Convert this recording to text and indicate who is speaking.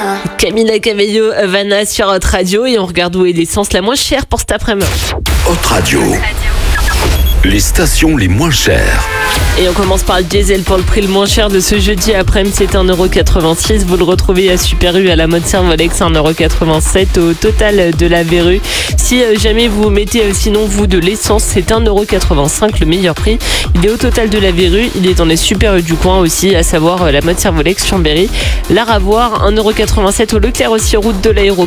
Speaker 1: Camila Cabello, Havana sur Hot Radio et on regarde où est l'essence la moins chère pour cet après-midi.
Speaker 2: Hot Radio. Les stations les moins chères.
Speaker 1: Et on commence par le diesel pour le prix le moins cher de ce jeudi après-midi, c'est 1,86€. Vous le retrouvez à Super U, à la mode Servolex, 1,87€ au total de la Verrue. Si jamais vous mettez sinon vous de l'essence, c'est 1,85€ le meilleur prix. Il est au total de la Verrue, il est dans les Super U du coin aussi, à savoir la mode Servolex, Chambéry, la Ravoire, 1,87€ au Leclerc aussi, route de l'aéroport.